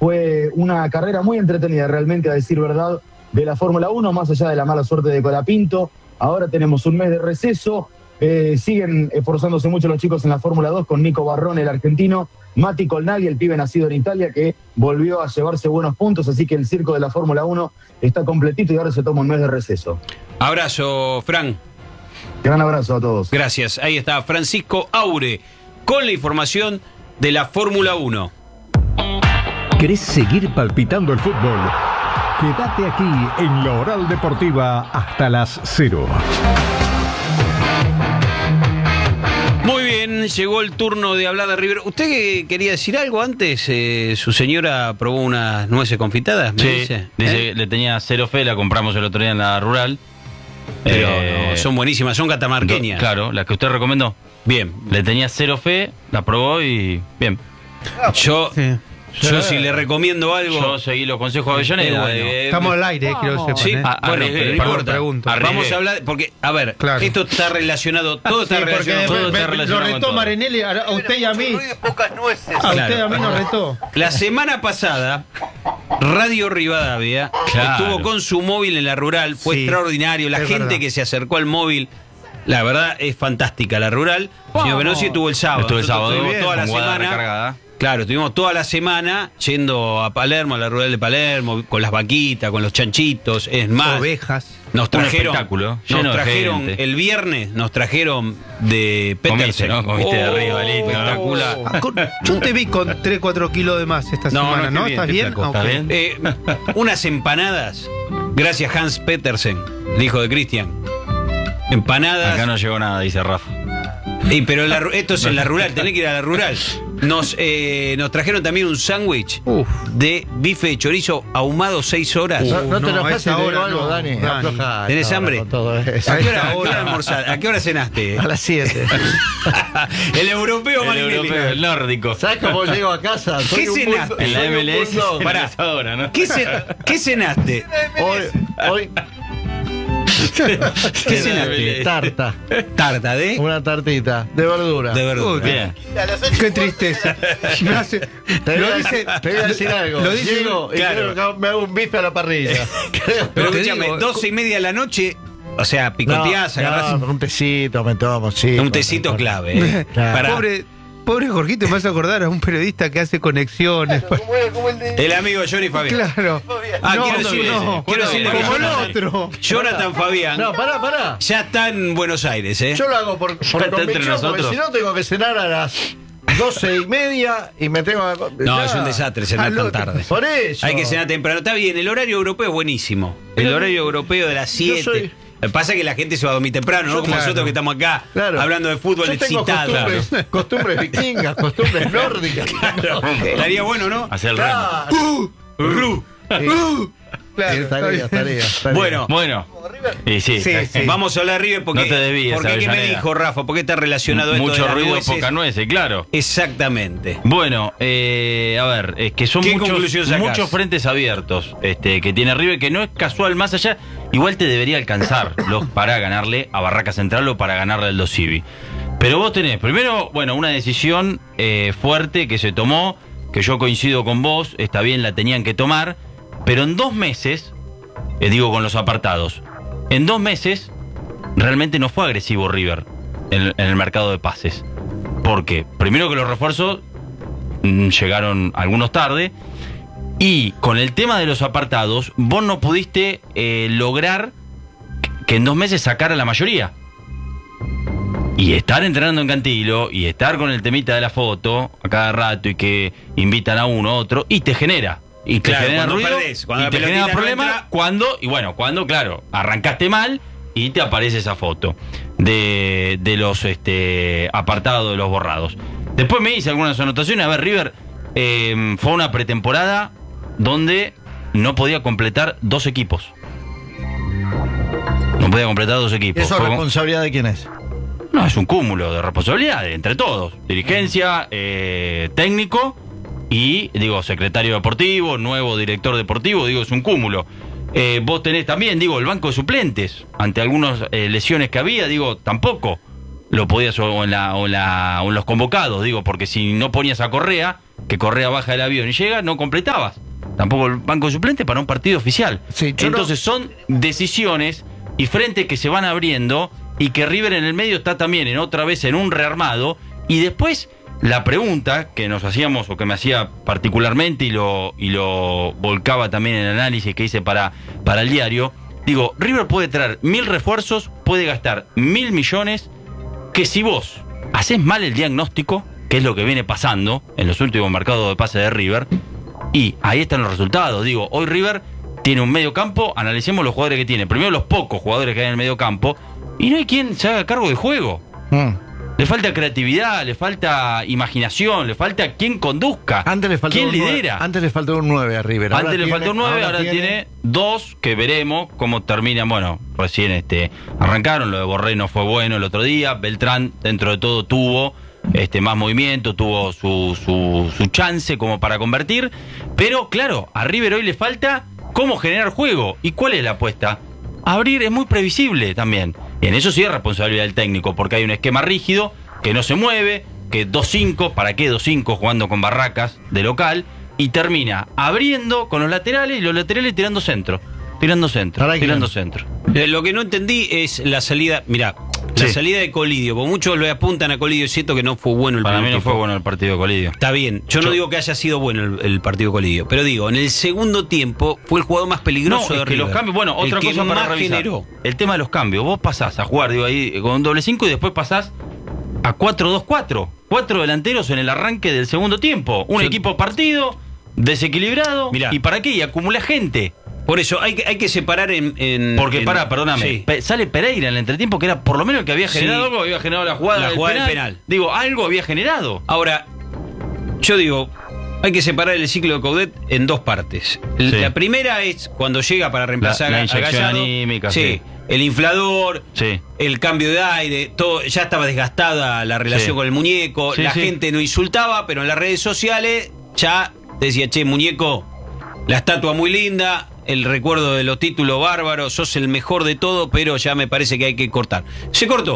Fue una carrera muy entretenida, realmente, a decir verdad, de la Fórmula 1, más allá de la mala suerte de Colapinto. Ahora tenemos un mes de receso. Siguen esforzándose mucho los chicos en la Fórmula 2 con Nico Barrone, el argentino, Mati Colnaghi, el pibe nacido en Italia, que volvió a llevarse buenos puntos, así que el circo de la Fórmula 1 está completito y ahora se toma un mes de receso. Abrazo, Fran. Gran abrazo a todos. Gracias. Ahí está Francisco Aure con la información de la Fórmula 1. ¿Querés seguir palpitando el fútbol? Quédate aquí en La Oral Deportiva hasta las 0. Muy bien, llegó el turno de hablar de River. ¿Usted quería decir algo antes? ¿Su señora probó unas nueces confitadas? Sí, dice que le tenía cero fe, la compramos el otro día en la rural. Pero no, son buenísimas, son catamarqueñas. Claro, las que usted recomendó. Bien. Le tenía cero fe, la probó y bien. Yo si le recomiendo algo... Yo seguí los consejos de Avellaneda. Bueno. Estamos al aire, quiero que sepan. Sí, bueno, pero no importa. Pregunto. Vamos a hablar, porque, a ver, claro, esto está relacionado, todo está relacionado. Lo retó Marinelli a usted y a mí. Pocas nueces. A usted y a mí nos retó. La semana pasada, Radio Rivadavia estuvo con su móvil en la rural, fue extraordinario, la gente verdad que se acercó al móvil, la verdad es fantástica la rural. Señor Benozzi estuvo el sábado. Estuvo el sábado, toda la semana recargada. Claro, estuvimos toda la semana yendo a Palermo, a la rural de Palermo, con las vaquitas, con los chanchitos, es más. Ovejas. Nos trajeron, gente. El viernes, nos trajeron de Petersen. Comiste de arriba, espectacular. Yo te vi con 3-4 kilos de más esta semana, ¿no? ¿Estás bien? ¿Estás bien? Unas empanadas, gracias Hans Petersen, el hijo de Cristian. Empanadas. Acá no llegó nada, dice Rafa. Pero esto es en la rural, tenés que ir a la rural. Nos trajeron también un sándwich de bife de chorizo ahumado 6 horas. No te enojes ahora, algo, Dani. ¿Tenés hambre? ¿A qué hora cenaste? A las 7. El europeo, Marinelli. El nórdico. ¿Sabes cómo llego a casa? ¿Qué cenaste? En la MLS. Pará. ¿No? ¿Qué cenaste? Hoy ¿Qué cenaste? Tarta ¿de? una tartita de verdura. De verdura. Bien. Qué tristeza. Te voy a decir algo. Lo dice, Llego y creo que me hago un bife a la parrilla. Pero escúchame, 12:30 de la noche, o sea, picoteás, agarrás un tecito me tomo, sí. un tecito clave. Claro. Pobre Jorgito, me vas a acordar a un periodista que hace conexiones. Como el de... El amigo de Johnny Fabián. Claro. Quiero decirle que como el otro. Jonathan Fabián. No, pará. Ya está en Buenos Aires, Yo lo hago por convicción, porque si no tengo que cenar a las 12:30 y me tengo... No, es un desastre cenar tan tarde. Por eso. Hay que cenar temprano. Está bien, el horario europeo es buenísimo. El horario europeo de las 7. Pasa que la gente se va a dormir temprano, ¿no? Como nosotros que estamos acá hablando de fútbol excitados. Costumbres vikingas, costumbres nórdicas. Claro. Estaría bueno, ¿no? Hacer el remo. Estaría. Bueno. Y sí. Vamos a hablar de River porque... No te desvíes, porque ¿qué me dijo Rafa? ¿Por qué está relacionado esto de mucho las ruido, nueces? poca nueces, claro. Exactamente. Bueno, a ver, es que son muchos frentes abiertos que tiene River, que no es casual, más allá, igual te debería alcanzar para ganarle a Barraca Central o para ganarle al Dos Civi. Pero vos tenés, primero, una decisión fuerte que se tomó, que yo coincido con vos, está bien, la tenían que tomar, pero en 2 meses, digo con los apartados, en 2 meses realmente no fue agresivo River en el mercado de pases. Porque, primero que los refuerzos llegaron algunos tarde, y con el tema de los apartados, vos no pudiste lograr que en 2 meses sacara la mayoría. Y estar entrenando en Cantilo, y estar con el temita de la foto a cada rato, y que invitan a uno a otro, y te genera. Y te genera ruido, y te genera problemas cuando, claro, arrancaste mal y te aparece esa foto de los apartados, de los borrados. Después me hice algunas anotaciones. A ver, River fue una pretemporada donde no podía completar 2 equipos. No podía completar 2 equipos. ¿Eso es responsabilidad de quién es? No, es un cúmulo de responsabilidades entre todos. Dirigencia, técnico y, secretario deportivo, nuevo director deportivo, es un cúmulo. Vos tenés también, el banco de suplentes. Ante algunas lesiones que había, tampoco lo podías, o en los convocados, porque si no ponías a Correa, que Correa baja del avión y llega, no completabas tampoco el banco suplente para un partido oficial. Sí, entonces son decisiones y frentes que se van abriendo y que River en el medio está también otra vez en un rearmado. Y después la pregunta que nos hacíamos, o que me hacía particularmente y lo volcaba también en el análisis que hice para el diario, digo, River puede traer 1000 refuerzos, puede gastar 1000 millones, que si vos haces mal el diagnóstico, que es lo que viene pasando en los últimos mercados de pase de River, y ahí están los resultados. Digo, hoy River tiene un medio campo, analicemos los jugadores que tiene. Primero los pocos jugadores que hay en el medio campo, y no hay quien se haga cargo del juego. Le falta creatividad, le falta imaginación, le falta quien conduzca, antes le faltó quien lidera. Antes le faltó un 9 a River. Antes le faltó un 9, ahora tiene 2, que veremos cómo terminan. Bueno, recién arrancaron, lo de Borré no fue bueno el otro día. Beltrán, dentro de todo, tuvo más movimiento, tuvo su chance como para convertir. Pero claro, a River hoy le falta cómo generar juego. ¿Y cuál es la apuesta? Abrir es muy previsible también. Y en eso sí es responsabilidad del técnico, porque hay un esquema rígido que no se mueve, que 2-5, ¿para qué 2-5 jugando con Barracas de local? Y termina abriendo con los laterales y los laterales tirando centro. Tirando centro. Lo que no entendí es la salida, mirá, la salida de Colidio, porque muchos le apuntan a Colidio, siento que no fue bueno el partido. Para mí no fue bueno el partido de Colidio. Está bien, yo no digo que haya sido bueno el partido de Colidio, pero digo, en el segundo tiempo fue el jugador más peligroso de River. Los cambios, bueno, otra cosa para revisar. Generó. El tema de los cambios, vos pasás a jugar, digo, ahí con un doble 5 y después pasás a 4-2-4. 4 delanteros en el arranque del segundo tiempo. Un equipo partido, desequilibrado. Mirá. ¿Y para qué? Y acumula gente. Por eso hay que separar porque perdóname, sale Pereira en el entretiempo, que era por lo menos el que había generado algo, había generado la jugada del penal. Digo, algo había generado. Ahora, yo digo, hay que separar el ciclo de Coudet en dos partes. La primera es cuando llega para reemplazar la a Gallardo, anímica, el inflador, el cambio de aire, todo, ya estaba desgastada la relación con el muñeco, la gente no insultaba, pero en las redes sociales ya decía, che, muñeco, la estatua muy linda, el recuerdo de los títulos bárbaros, sos el mejor de todo, pero ya me parece que hay que cortar. Se cortó,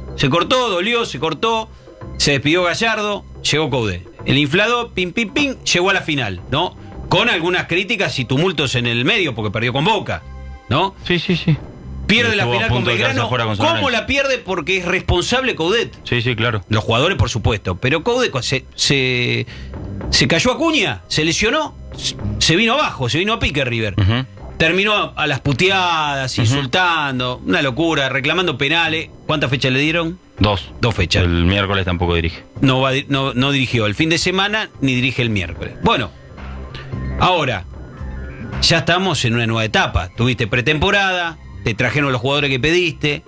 dolió, se cortó, se despidió Gallardo, llegó Coudet. El inflador, pim, llegó a la final, ¿no? Con algunas críticas y tumultos en el medio, porque perdió con Boca, ¿no? Sí. Pierde la final con Belgrano. ¿Cómo la pierde? Porque es responsable Coudet. Sí, claro. Los jugadores, por supuesto. Pero Coudet se cayó Acuña, se lesionó, se vino abajo, se vino a pique River. Terminó a las puteadas, insultando, una locura, reclamando penales. ¿Cuántas fechas le dieron? 2 fechas. El miércoles tampoco dirige. No dirigió el fin de semana ni dirige el miércoles. Bueno, ahora ya estamos en una nueva etapa. Tuviste pretemporada, te trajeron los jugadores que pediste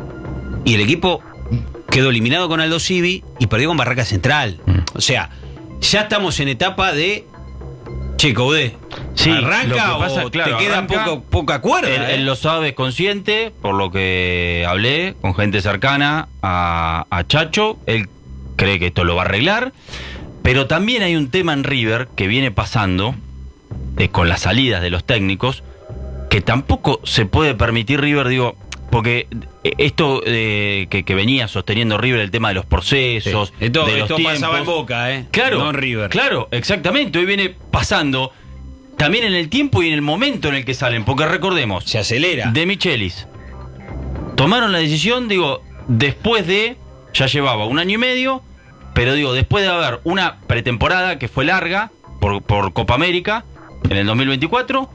y el equipo quedó eliminado con Aldo Civi y perdió con Barraca Central. O sea, ya estamos en etapa de Coudet. ¿Arranca o te queda poca cuerda? Él lo sabe, es consciente, por lo que hablé con gente cercana a Chacho. Él cree que esto lo va a arreglar. Pero también hay un tema en River que viene pasando con las salidas de los técnicos, que tampoco se puede permitir River, digo, porque esto que venía sosteniendo River, el tema de los procesos, esto tiempos, pasaba en Boca, claro, no en River. Claro, exactamente, hoy viene pasando también en el tiempo y en el momento en el que salen, porque recordemos, se acelera. De Michelis tomaron la decisión, digo, después de, ya llevaba 1 año y medio, pero digo, después de haber una pretemporada que fue larga por Copa América en el 2024,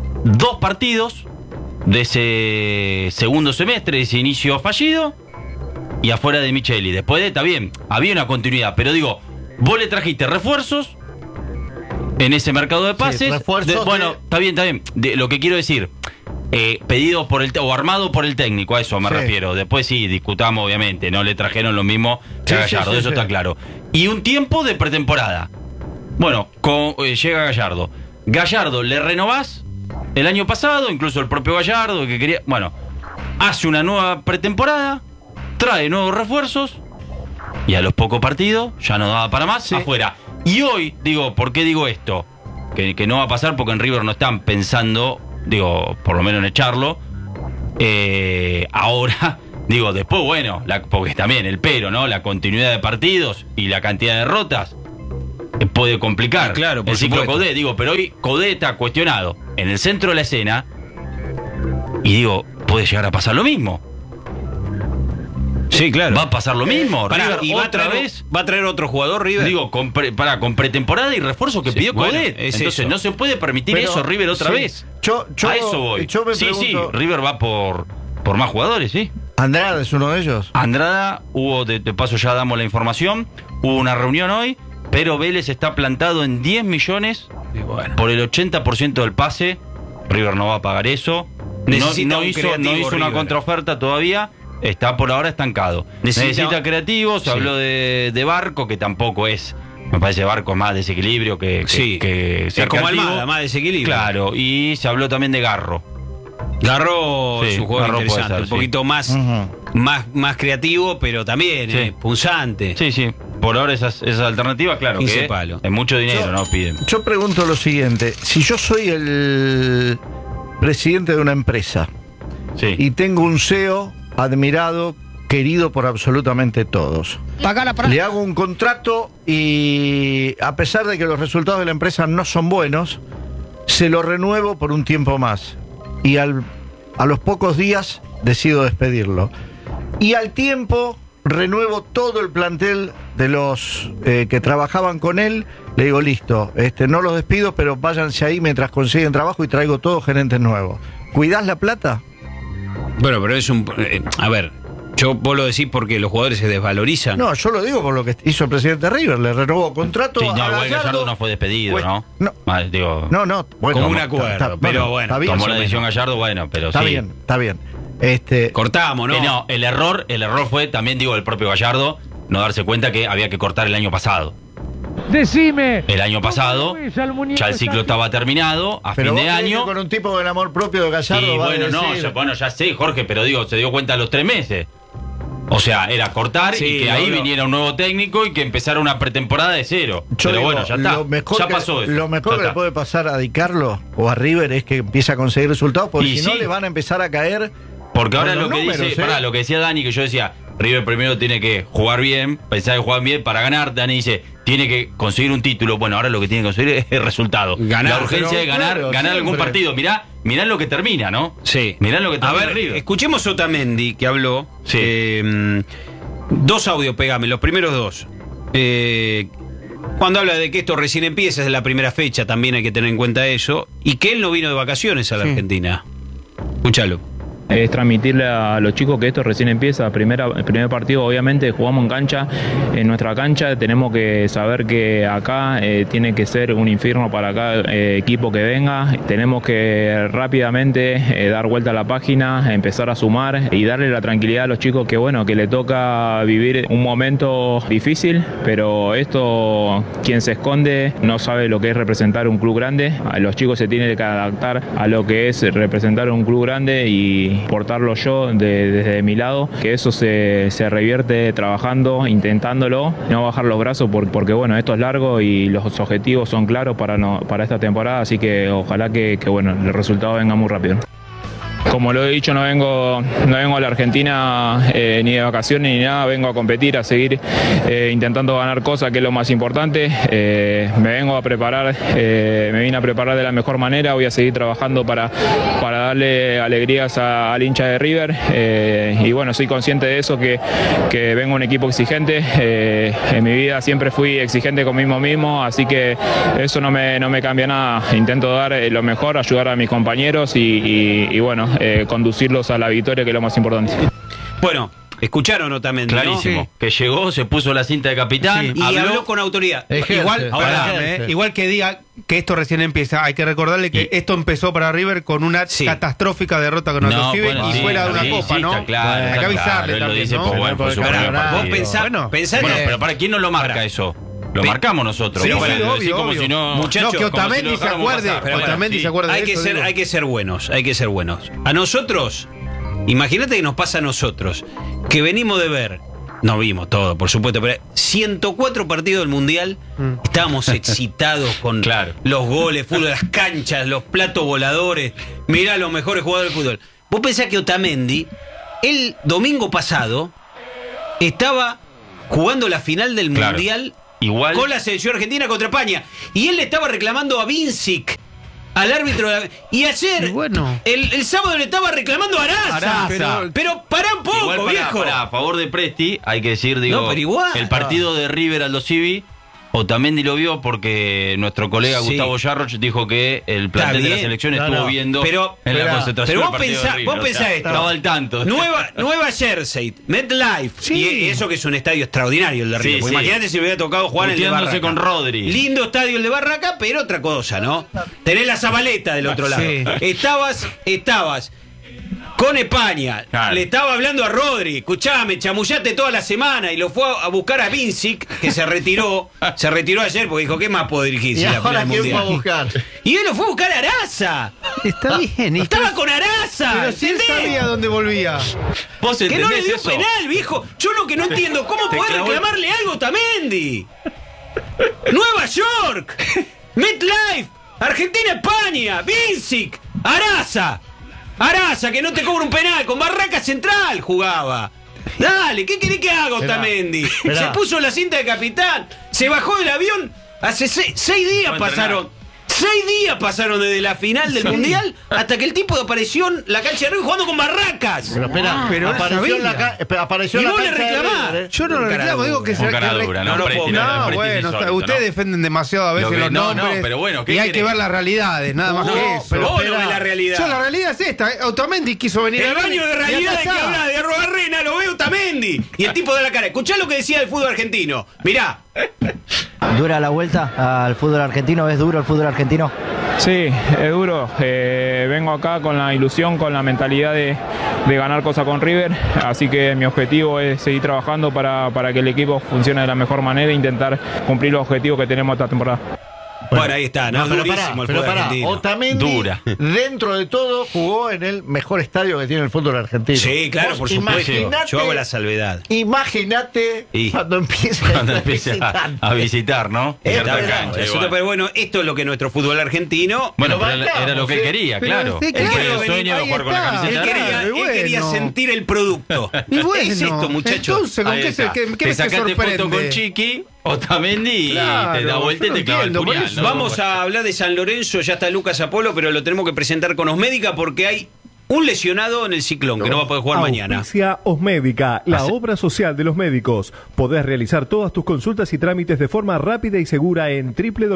2 partidos de ese segundo semestre, de ese inicio fallido, y afuera de Micheli. Después está bien, había una continuidad, pero digo, vos le trajiste refuerzos en ese mercado de pases. Está bien. Lo que quiero decir, pedido por o armado por el técnico, a eso me refiero. Después sí, discutamos, obviamente, no le trajeron lo mismo que a Gallardo, eso está claro. Y un tiempo de pretemporada. Bueno, llega Gallardo. Gallardo, le renovás el año pasado, incluso el propio Gallardo, que quería... Bueno, hace una nueva pretemporada, trae nuevos refuerzos, y a los pocos partidos ya no daba para más, afuera. Y hoy, digo, ¿por qué digo esto? Que no va a pasar porque en River no están pensando, digo, por lo menos en echarlo. Ahora, digo, después, bueno, porque también el pero, ¿no? La continuidad de partidos y la cantidad de derrotas. puede complicar claro, por el ciclo supuesto. Coudet. Digo, pero hoy Coudet está cuestionado en el centro de la escena y digo, puede llegar a pasar lo mismo. Sí, claro. Va a pasar lo mismo. Pará, River y va a traer otro jugador, River. Digo, con pretemporada y refuerzo que pidió Coudet. Entonces eso. No se puede permitir eso, River, otra vez. A eso voy. Yo me pregunto, sí, River va por más jugadores, sí. ¿Andrada es uno de ellos? Andrada, de paso ya damos la información, hubo una reunión hoy, pero Vélez está plantado en 10 millones por el 80% del pase. River no va a pagar eso. No hizo una contraoferta todavía. Está por ahora estancado. Necesita creativo. Se habló de Barco, que tampoco es. Me parece Barco es más desequilibrio que es como Almada, más desequilibrio. Claro, y se habló también de Garro. Garro es un jugador interesante, ser, un poquito más creativo, pero también punzante. Sí. Por ahora esas alternativas, claro, que es mucho dinero, ¿no? Piden. Yo pregunto lo siguiente: si yo soy el presidente de una empresa y tengo un CEO admirado, querido por absolutamente todos, le hago un contrato y a pesar de que los resultados de la empresa no son buenos, se lo renuevo por un tiempo más y a los pocos días decido despedirlo y al tiempo renuevo todo el plantel de los que trabajaban con él. Le digo, listo, no los despido, pero váyanse ahí mientras consiguen trabajo y traigo todos gerentes nuevos. ¿Cuidás la plata? Bueno, pero es un... a ver, vos lo decís porque los jugadores se desvalorizan. No, yo lo digo por lo que hizo el presidente River. Le renovó contrato a Gallardo no fue despedido, ¿no? No. Bueno, como un acuerdo, pero bueno. Está bien, como la decisión Gallardo, bueno, pero está bien. Cortamos, ¿no? No, el error fue también, del propio Gallardo, no darse cuenta que había que cortar el año pasado. Decime. El año pasado, ya el ciclo estaba terminado, fin de año. Con un tipo del amor propio de Gallardo. Ya sé, Jorge, pero se dio cuenta a los 3 meses. O sea, era cortar y que ahí viniera un nuevo técnico y que empezara una pretemporada de cero. Bueno, ya está. Ya pasó eso. Lo mejor que le puede pasar a Di Carlo o a River es que empiece a conseguir resultados, porque si no le van a empezar a caer. Porque ahora lo que decía Dani, que yo decía, River primero tiene que jugar bien, pensar que juegan bien para ganar. Dani dice, tiene que conseguir un título. Bueno, ahora lo que tiene que conseguir es el resultado. La urgencia de ganar algún partido. Mirá lo que termina, ¿no? Sí. Mirá lo que termina. A ver, River. Escuchemos a Otamendi, que habló. Sí. 2 audios, pegame, los primeros 2. Cuando habla de que esto recién empieza, es la primera fecha, también hay que tener en cuenta eso. Y que él no vino de vacaciones a la Argentina. Escúchalo. Es transmitirle a los chicos que esto recién empieza. El primer partido, obviamente, jugamos en cancha, en nuestra cancha. Tenemos que saber que acá tiene que ser un infierno para cada equipo que venga. Tenemos que rápidamente dar vuelta a la página, empezar a sumar y darle la tranquilidad a los chicos que le toca vivir un momento difícil, pero esto, quien se esconde no sabe lo que es representar un club grande. Los chicos se tienen que adaptar a lo que es representar un club grande y portarlo yo desde mi lado, que eso se revierte trabajando, intentándolo, no bajar los brazos porque esto es largo y los objetivos son claros para esta temporada, así que ojalá que el resultado venga muy rápido. Como lo he dicho, no vengo a la Argentina ni de vacaciones ni nada, vengo a competir, a seguir intentando ganar cosas, que es lo más importante. Me vengo a preparar, me vine a preparar de la mejor manera, voy a seguir trabajando para darle alegrías al hincha de River. Y soy consciente de eso, que vengo a un equipo exigente. En mi vida siempre fui exigente conmigo mismo, así que eso no me cambia nada. Intento dar lo mejor, ayudar a mis compañeros y conducirlos a la victoria, que es lo más importante. Bueno, escucharon Otamendi, clarísimo, ¿no? Que llegó, se puso la cinta de capitán y habló con autoridad. Igual que diga que esto recién empieza, hay que recordarle que esto empezó para River con una catastrófica derrota con Aldo Civi y fuera de una copa, ¿no? Claro, hay que avisarle también, ¿no? Vos pensás, pero ¿para quién no lo marca eso? Lo marcamos nosotros. Sí, obvio. Si no, muchachos, que Otamendi se acuerde. Otamendi se acuerde de eso. Hay que ser buenos. A nosotros, imagínate que nos pasa a nosotros, que venimos de ver, no vimos todo, por supuesto, pero 104 partidos del Mundial, estábamos excitados con los goles, fútbol, las canchas, los platos voladores, mirá los mejores jugadores del fútbol. Vos pensás que Otamendi, el domingo pasado, estaba jugando la final del Mundial igual con la selección argentina contra España. Y él le estaba reclamando a Vincic, al árbitro. Y ayer, el sábado le estaba reclamando a Araza. Pero pará un poco, igual, viejo. A favor de Presti, hay que decir, digo, pero igual, el partido de River Aldo Civi, Otamendi lo vio porque nuestro colega Gustavo Yarroch dijo que el plantel de la selección estuvo viendo en la concentración. Pero vos pensás esto. Estaba al tanto. Nueva Jersey, MetLife, y eso que es un estadio extraordinario el de River. Imagínate si me hubiera tocado jugar en el de Barraca. Con Rodri. Lindo estadio el de Barraca, pero otra cosa, ¿no? Tenés la Zabaleta del otro lado. Estabas con España, le estaba hablando a Rodri, escuchame, chamullate toda la semana, y lo fue a buscar a Vincic, que se retiró ayer porque dijo, ¿qué más puedo dirigir? ¿Y ahora quién fue a buscar? Y él lo fue a buscar a Araza. Está bien. Estaba con Araza. Pero si él sabía dónde volvía. ¿Vos que no le dio eso? Penal, viejo. Yo lo que no entiendo, ¿cómo podés reclamarle algo a Otamendi? Nueva York, MetLife, Argentina, España, Vincic, Araza, que no te cobra un penal, con Barraca Central jugaba. Dale, ¿qué querés que haga Otamendi? Se puso la cinta de capitán, se bajó del avión, hace 6 días pasaron. 6 días pasaron desde la final del Mundial hasta que el tipo apareció en la cancha de River jugando con Barracas. Pero espera, apareció en y vos le reclamás. Yo no lo reclamo, digo que se bueno, ustedes defienden demasiado a veces los nombres. Pero bueno, y hay que ver las realidades, nada más que eso. Pero vos no ves la realidad. La realidad es esta, Otamendi quiso venir el baño de realidad de que habla de Arrobarrena, lo ve Otamendi. Y el tipo da la cara. Escuchá lo que decía del fútbol argentino. Mirá. ¿Dura la vuelta al fútbol argentino? ¿Es duro el fútbol argentino? Sí, es duro. Vengo acá con la ilusión, con la mentalidad de ganar cosas con River. Así que mi objetivo es seguir trabajando para que el equipo funcione de la mejor manera e intentar cumplir los objetivos que tenemos esta temporada. Bueno, ahí está, ¿no? Pero Otamendi, dentro de todo, jugó en el mejor estadio que tiene el fútbol argentino. Sí, claro, por supuesto. Yo hago la salvedad. Imagínate cuando empiece a visitar, ¿no? Pero bueno, esto es lo que nuestro fútbol argentino... Bueno, era lo que él quería, claro. Él quería el sueño de jugar con la camiseta. Él quería sentir el producto. Y bueno, es esto, muchachos. Entonces, ¿con qué te sacaste foto con Chiqui, Otamendi, y te da vuelta y te clava el puñal. Vamos a hablar de San Lorenzo, ya está Lucas Apolo, pero lo tenemos que presentar con Osmédica porque hay un lesionado en el Ciclón que no va a poder jugar mañana. Osmédica, la obra social de los médicos. Podés realizar todas tus consultas y trámites de forma rápida y segura en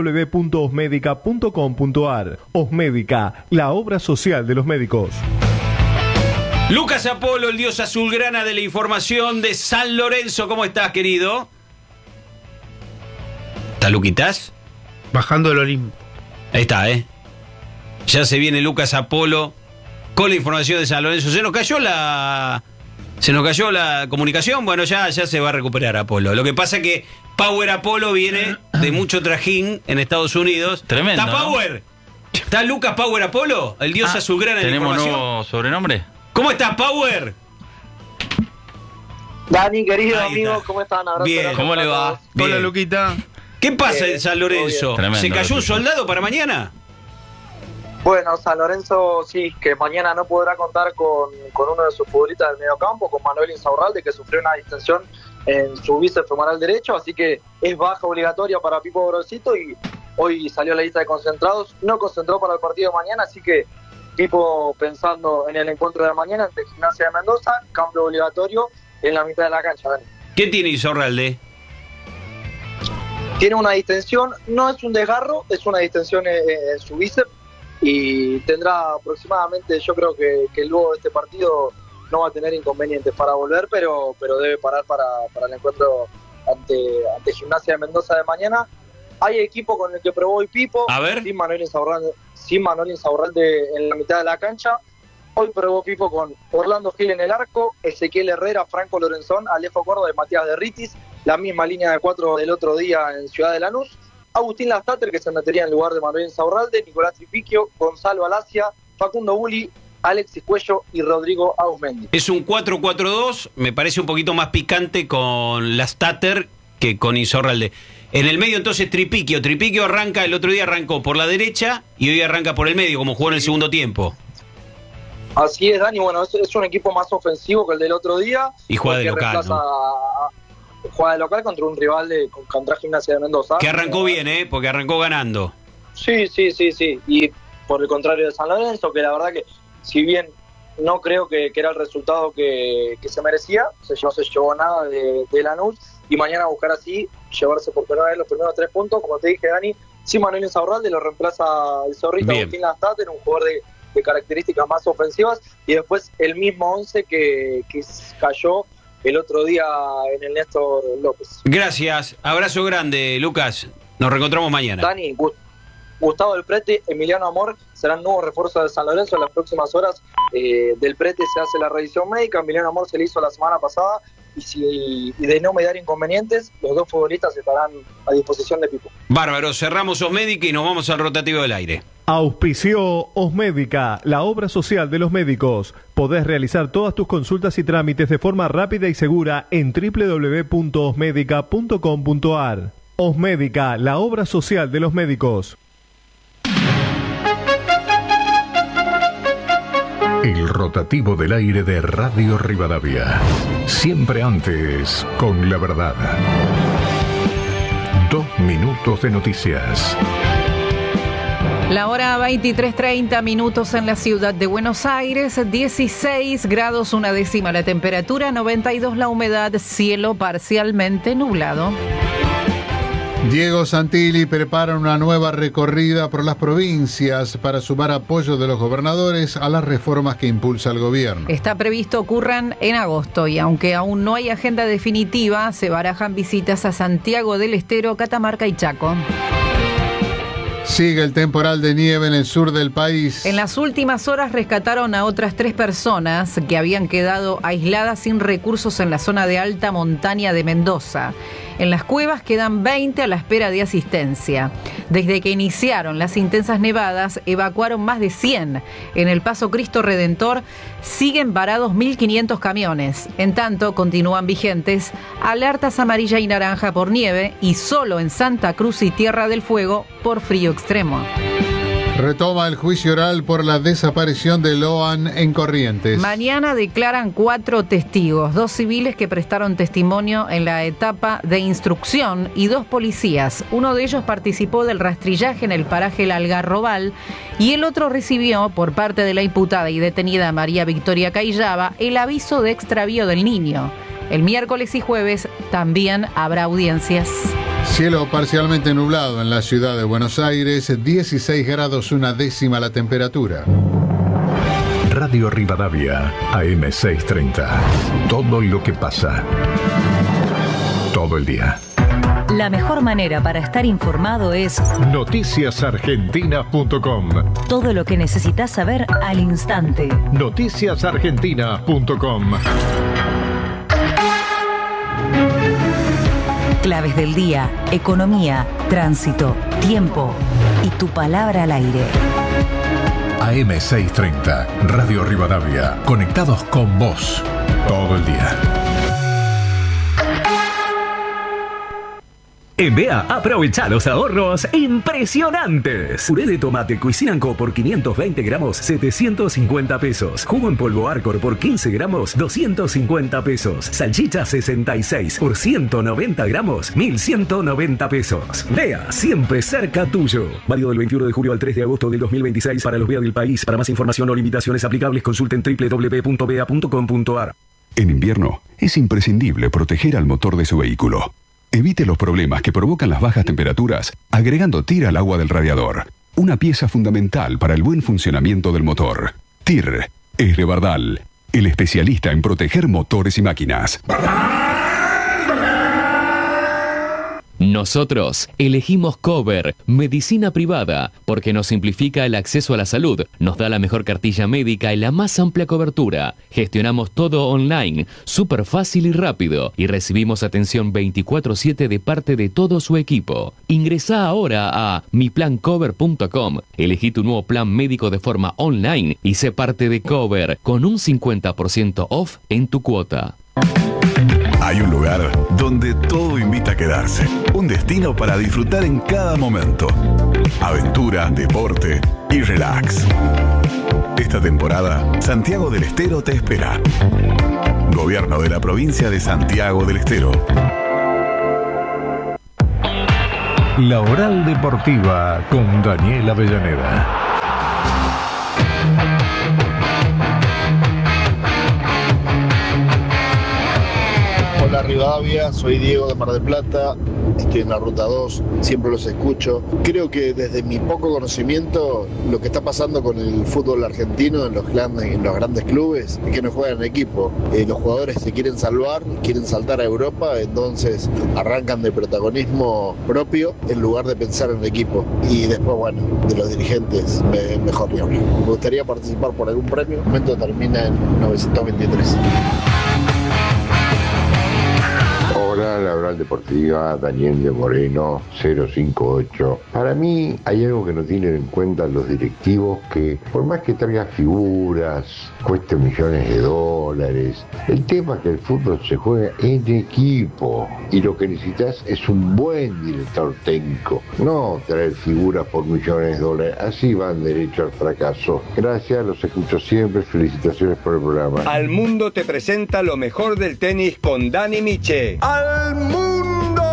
www.osmedica.com.ar. Osmédica, la obra social de los médicos. Lucas Apolo, el dios azulgrana de la información de San Lorenzo. ¿Cómo estás, querido? ¿Está Luquitas? Bajando el Olimpo. Ahí está, Ya se viene Lucas Apolo con la información de San Lorenzo. Se nos cayó la comunicación. Bueno, ya se va a recuperar Apolo. Lo que pasa es que Power Apolo viene de mucho trajín en Estados Unidos. Tremendo. ¿Está Power? ¿Está Lucas Power Apolo? El dios azulgrana de la información. ¿Tenemos nuevo sobrenombre? ¿Cómo estás, Power? Dani, querido amigo, ¿cómo están? Abrazo. Bien. ¿Cómo le va? Hola, Luquita. ¿Qué pasa en San Lorenzo? ¿Se cayó un soldado para mañana? Bueno, San Lorenzo sí, que mañana no podrá contar con uno de sus futbolistas del mediocampo, con Manuel Insaurralde, que sufrió una distensión en su bíceps femoral derecho, así que es baja obligatoria para Pipo Gorosito y hoy salió la lista de concentrados. No concentró para el partido de mañana, así que Pipo, pensando en el encuentro de mañana ante Gimnasia de Mendoza, cambio obligatorio en la mitad de la cancha. Dani. ¿Qué tiene Insaurralde? Tiene una distensión, no es un desgarro, es una distensión en su bíceps y tendrá aproximadamente, yo creo que luego de este partido no va a tener inconvenientes para volver, pero debe parar para el encuentro ante Gimnasia de Mendoza de mañana. Hay equipo con el que probó hoy Pipo, sin Manuel Insaurralde en la mitad de la cancha. Hoy probó Pipo con Orlando Gil en el arco, Ezequiel Herrera, Franco Lorenzón, Alejo Córdoba y Matías Derritis, la misma línea de 4 del otro día en Ciudad de Lanús. Agustín Lastater, que se metería en lugar de Manuel Insaurralde, Nicolás Tripiquio, Gonzalo Alacia, Facundo Bulli, Alexis Cuello y Rodrigo Auzmendi. Es un 4-4-2, me parece un poquito más picante con Lastater que con Insaurralde. En el medio entonces Tripiquio arranca, el otro día arrancó por la derecha y hoy arranca por el medio, como jugó en el segundo tiempo. Así es, Dani, bueno, es un equipo más ofensivo que el del otro día. Y juega de local, juega de local contra un rival contra Gimnasia de Mendoza. Que arrancó bien, porque arrancó ganando. Sí. Y por el contrario de San Lorenzo, que la verdad que, si bien no creo que era el resultado que se merecía, no se llevó nada de Lanús, y mañana buscar así, llevarse por primera vez los primeros 3 puntos, como te dije, Dani, sin Manuel Insaurralde, lo reemplaza el Zorrito Agustín Lastate, un jugador de características más ofensivas, y después el mismo 11 que cayó el otro día en el Néstor López. Gracias, abrazo grande, Lucas, nos reencontramos mañana. Dani, Gustavo del Prete, Emiliano Amor serán nuevos refuerzos de San Lorenzo en las próximas horas. Del Prete se hace la revisión médica, Emiliano Amor se le hizo la semana pasada, y de no mediar inconvenientes, los 2 futbolistas estarán a disposición de Pipo. Bárbaro, cerramos Osmédica y nos vamos al rotativo del aire. Auspició Osmédica, la obra social de los médicos. Podés realizar todas tus consultas y trámites de forma rápida y segura en www.osmedica.com.ar. Osmédica, la obra social de los médicos. El rotativo del aire de Radio Rivadavia. Siempre antes, con la verdad. 2 minutos de noticias. La hora 23:30 minutos en la ciudad de Buenos Aires, 16 grados 1/10 la temperatura, 92 la humedad, cielo parcialmente nublado. Diego Santilli prepara una nueva recorrida por las provincias para sumar apoyo de los gobernadores a las reformas que impulsa el gobierno. Está previsto ocurran en agosto y aunque aún no hay agenda definitiva, se barajan visitas a Santiago del Estero, Catamarca y Chaco. Sigue el temporal de nieve en el sur del país. En las últimas horas rescataron a otras 3 personas que habían quedado aisladas sin recursos en la zona de alta montaña de Mendoza. En las cuevas quedan 20 a la espera de asistencia. Desde que iniciaron las intensas nevadas, evacuaron más de 100. En el Paso Cristo Redentor siguen varados 1.500 camiones. En tanto, continúan vigentes alertas amarilla y naranja por nieve y solo en Santa Cruz y Tierra del Fuego por frío extremo. Retoma el juicio oral por la desaparición de Loan en Corrientes. Mañana declaran 4 testigos, 2 civiles que prestaron testimonio en la etapa de instrucción y 2 policías. Uno de ellos participó del rastrillaje en el paraje El Algarrobal y el otro recibió por parte de la imputada y detenida María Victoria Cayllaba el aviso de extravío del niño. El miércoles y jueves también habrá audiencias. Cielo parcialmente nublado en la ciudad de Buenos Aires, 16 grados 1/10 la temperatura. Radio Rivadavia, AM630. Todo lo que pasa. Todo el día. La mejor manera para estar informado es noticiasargentina.com. Todo lo que necesitas saber al instante. Noticiasargentina.com. Claves del día, economía, tránsito, tiempo y tu palabra al aire. AM630, Radio Rivadavia, conectados con vos todo el día. En BEA, aprovecha los ahorros impresionantes. Puré de tomate Cuisine & Co por 520 gramos, 750 pesos. Jugo en polvo Arcor por 15 gramos, 250 pesos. Salchicha 66 por 190 gramos, 1.190 pesos. BEA, siempre cerca tuyo. Válido del 21 de julio al 3 de agosto del 2026 para los BEA del país. Para más información o limitaciones aplicables, consulten www.bea.com.ar. En invierno, es imprescindible proteger al motor de su vehículo. Evite los problemas que provocan las bajas temperaturas agregando TIR al agua del radiador. Una pieza fundamental para el buen funcionamiento del motor. TIR es de Bardal, el especialista en proteger motores y máquinas. Nosotros elegimos Cover, medicina privada, porque nos simplifica el acceso a la salud, nos da la mejor cartilla médica y la más amplia cobertura. Gestionamos todo online, súper fácil y rápido, y recibimos atención 24/7 de parte de todo su equipo. Ingresá ahora a miplancover.com, elegí tu nuevo plan médico de forma online y sé parte de Cover, con un 50% off en tu cuota. Hay un lugar donde todo invita a quedarse. Un destino para disfrutar en cada momento. Aventura, deporte y relax. Esta temporada, Santiago del Estero te espera. Gobierno de la provincia de Santiago del Estero. La Oral Deportiva con Daniel Avellaneda. Hola Rivadavia, soy Diego de Mar del Plata, estoy en la Ruta 2, siempre los escucho. Creo que desde mi poco conocimiento, lo que está pasando con el fútbol argentino en los grandes clubes es que no juegan en equipo. Los jugadores se quieren salvar, quieren saltar a Europa, entonces arrancan de protagonismo propio en lugar de pensar en el equipo. Y después, bueno, de los dirigentes, mejor ni hablar. Me gustaría participar por algún premio, el momento termina en 923. Hola, la Oral Deportiva, Daniel de Moreno, 058. Para mí hay algo que no tienen en cuenta los directivos, que por más que traiga figuras, cueste millones de dólares, el tema es que el fútbol se juega en equipo y lo que necesitas es un buen director técnico, no traer figuras por millones de dólares, así van derecho al fracaso. Gracias, los escucho siempre, felicitaciones por el programa. Al Mundo te presenta lo mejor del tenis con Dani Miche. ¡Al mundo!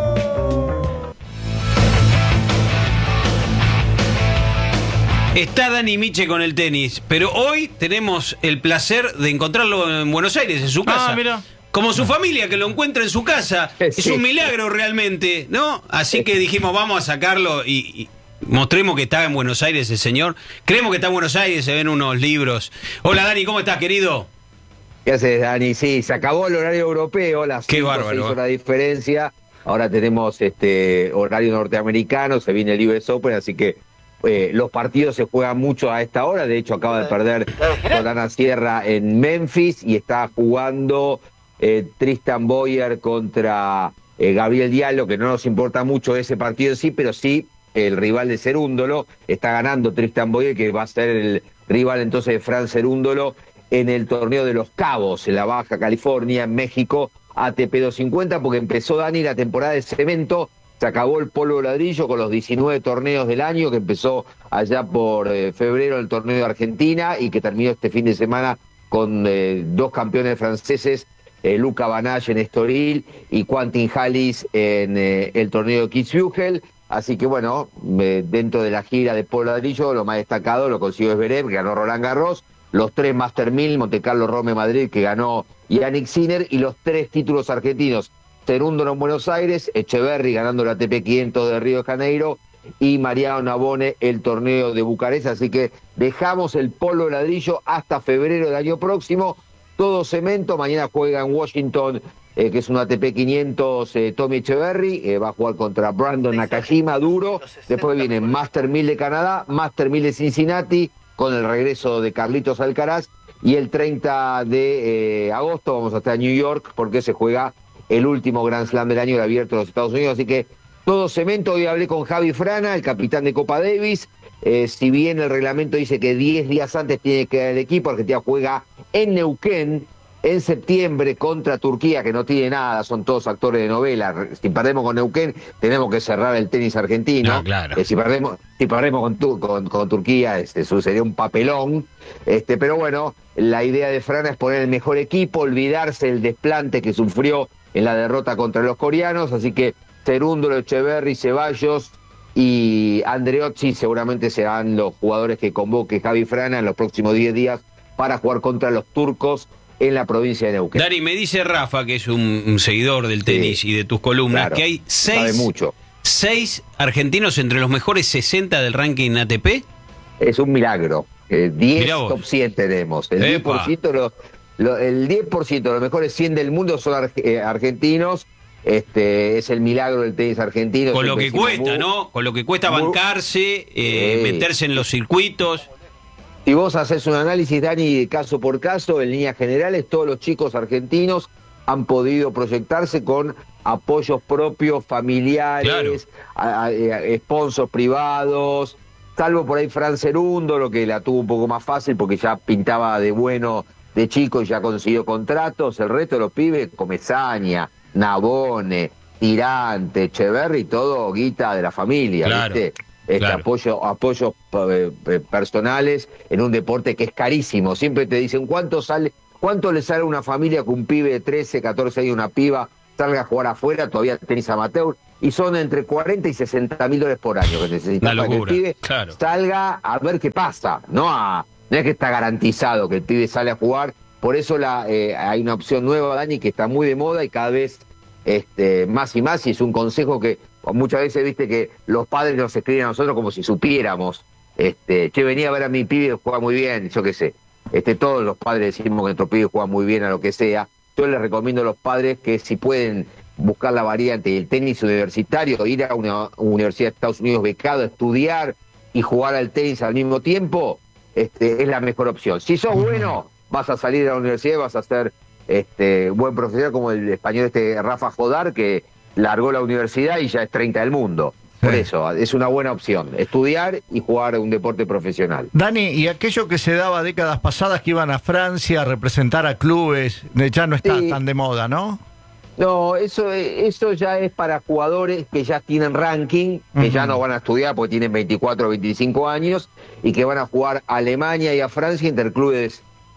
Está Dani Miche con el tenis, pero hoy tenemos el placer de encontrarlo en Buenos Aires, en su casa. Mira. Como su familia, que lo encuentra en su casa. Sí. Es un milagro realmente, ¿no? Así que dijimos, vamos a sacarlo y mostremos que está en Buenos Aires el señor. Creemos que está en Buenos Aires, se ven unos libros. Hola Dani, ¿cómo estás, querido? ¿Qué haces, Dani? Sí, se acabó el horario europeo, las 5 se hizo la diferencia. Ahora tenemos horario norteamericano, se viene el US Open, así que los partidos se juegan mucho a esta hora. De hecho, acaba de perder Solana Sierra en Memphis y está jugando Tristan Boyer contra Gabriel Diallo, que no nos importa mucho ese partido en sí, pero sí el rival de Cerúndolo. Está ganando Tristan Boyer, que va a ser el rival entonces de Fran Cerúndolo en el torneo de Los Cabos, en la Baja California, en México, ATP 250, porque empezó, Dani, la temporada de cemento, se acabó el polvo de ladrillo con los 19 torneos del año, que empezó allá por febrero el torneo de Argentina y que terminó este fin de semana con 2 campeones franceses, Luca Banach en Estoril y Quentin Halys en el torneo de Kitzbühel. Así que bueno, dentro de la gira de polvo de ladrillo, lo más destacado lo consiguió Zverev, que ganó Roland Garros, los 3 Master 1000, Monte Carlo, Rome, Madrid, que ganó Yannick Sinner, y los 3 títulos argentinos, Cerúndolo en Buenos Aires, Echeverry ganando la ATP 500 de Río de Janeiro, y Mariano Navone el torneo de Bucarest. Así que dejamos el polvo de ladrillo hasta febrero del año próximo, todo cemento. Mañana juega en Washington, que es un ATP 500, Tommy Echeverry, va a jugar contra Brandon Nakajima, duro. Después viene Master 1000 de Canadá, Master 1000 de Cincinnati, con el regreso de Carlitos Alcaraz, y el 30 de agosto vamos hasta New York porque se juega el último Grand Slam del año, el Abierto de los Estados Unidos. Así que todo cemento. Hoy hablé con Javi Frana, el capitán de Copa Davis. Si bien el reglamento dice que 10 días antes tiene que dar el equipo, Argentina juega en Neuquén en septiembre contra Turquía, que no tiene nada, son todos actores de novela. Si perdemos con Neuquén, tenemos que cerrar el tenis argentino. No, claro. Si perdemos con Turquía, eso sería un papelón. Pero bueno, la idea de Frana es poner el mejor equipo, olvidarse el desplante que sufrió en la derrota contra los coreanos. Así que Cerúndolo, Echeverry, Ceballos y Andreozzi seguramente serán los jugadores que convoque Javi Frana en los próximos 10 días para jugar contra los turcos en la provincia de Neuquén. Dani, me dice Rafa, que es un seguidor del tenis y de tus columnas, claro, que hay 6 argentinos entre los mejores 60 del ranking ATP. Es un milagro. 10 top 100 tenemos. El 10%, el 10% de los mejores 100 del mundo son argentinos. Es el milagro del tenis argentino. Con lo que cuesta, ¿no? Con lo que cuesta bancarse, meterse en los circuitos. Si vos haces un análisis, Dani, caso por caso, en líneas generales, todos los chicos argentinos han podido proyectarse con apoyos propios, familiares, sponsors privados, salvo por ahí Fran Cerúndolo, que la tuvo un poco más fácil porque ya pintaba de bueno de chico y ya consiguió contratos. El resto de los pibes, Comesaña, Navone, Tirante, Echeverry, todo guita de la familia, claro, ¿viste? Apoyos personales en un deporte que es carísimo. Siempre te dicen cuánto le sale a una familia que un pibe de 13, 14 años, una piba, salga a jugar afuera, todavía tenis amateur. y son entre 40 y 60 mil dólares por año que necesitan para que el pibe salga a ver qué pasa. No es que está garantizado que el pibe sale a jugar. Por eso hay una opción nueva, Dani, que está muy de moda y cada vez más y más, y es un consejo que muchas veces, viste, que los padres nos escriben a nosotros como si supiéramos. Che, venía a ver a mi pibe, juega muy bien, yo qué sé. Todos los padres decimos que nuestro pibe juega muy bien a lo que sea. Yo les recomiendo a los padres que si pueden buscar la variante del tenis universitario, ir a una universidad de Estados Unidos becado, estudiar y jugar al tenis al mismo tiempo, es la mejor opción. Si sos bueno, vas a salir de la universidad y vas a ser buen profesional, como el español Rafa Jodar, que largó la universidad y ya es 30 del mundo. Por eso, es una buena opción, estudiar y jugar un deporte profesional. Dani, y aquello que se daba décadas pasadas, que iban a Francia a representar a clubes, ya no está tan de moda, ¿no? No, eso ya es para jugadores que ya tienen ranking, que ya no van a estudiar porque tienen 24 o 25 años, y que van a jugar a Alemania y a Francia interclubes